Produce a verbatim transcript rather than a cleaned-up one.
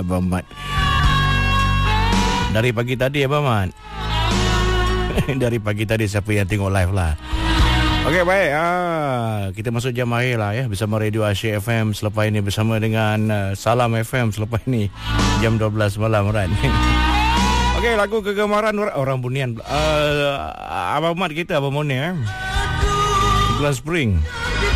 Abang Mat. Dari pagi tadi Abang Mat. Dari pagi tadi siapa yang tengok live lah. Okey, baik. Ah, kita masuk jam akhir lah ya bersama Radio Asyik F M selepas ini bersama dengan uh, Salam F M selepas ini jam dua belas malam kan. Okey, lagu kegemaran orang Bunian. Uh, Abang Mat kita Abang Munir eh. Glen Spring.